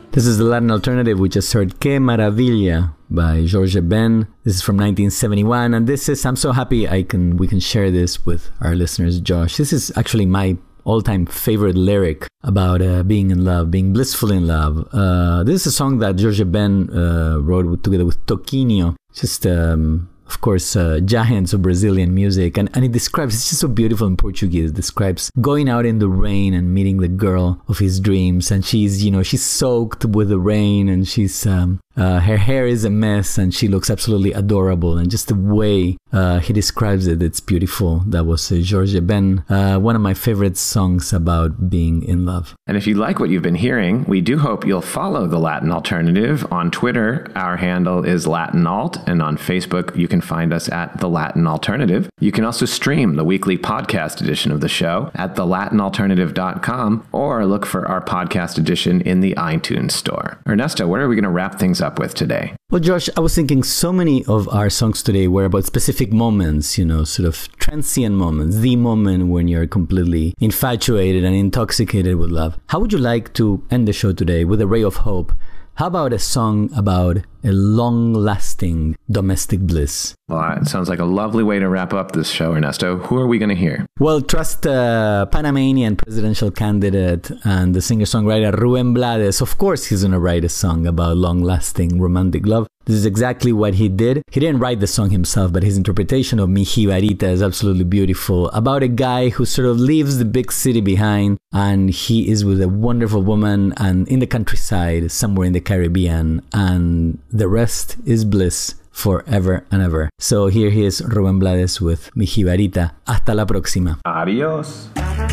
This is the Latin alternative. We just heard Que Maravilla by Jorge Ben. This is from 1971, and this is, I'm so happy we can share this with our listeners, Josh. This is actually my all-time favorite lyric about being in love, being blissful in love. This is a song that Jorge Ben wrote together with Toquinho. Just of course, giants of Brazilian music. And it describes, it's just so beautiful in Portuguese. It describes going out in the rain and meeting the girl of his dreams. And she's, she's soaked with the rain, and she's, her hair is a mess, and she looks absolutely adorable. And just the way he describes it, it's beautiful. That was Jorge Ben, one of my favorite songs about being in love. And if you like what you've been hearing, we do hope you'll follow The Latin Alternative. On Twitter, our handle is LatinAlt, and on Facebook, you can find us at The Latin Alternative. You can also stream the weekly podcast edition of the show at thelatinalternative.com, or look for our podcast edition in the iTunes store. Ernesto, what are we going to wrap things up with today? Well, Josh, I was thinking so many of our songs today were about specific moments, sort of transient moments, the moment when you're completely infatuated and intoxicated with love. How would you like to end the show today with a ray of hope? How about a song about a long-lasting domestic bliss? Well, it sounds like a lovely way to wrap up this show, Ernesto. Who are we going to hear? Well, trust Panamanian presidential candidate and the singer-songwriter Rubén Blades. Of course, he's going to write a song about long-lasting romantic love. This is exactly what he did. He didn't write the song himself, but his interpretation of Mi Jibarita is absolutely beautiful. About a guy who sort of leaves the big city behind, and he is with a wonderful woman and in the countryside, somewhere in the Caribbean, and the rest is bliss forever and ever. So here he is, Rubén Blades with Mi Jibarita. Hasta la próxima. Adiós.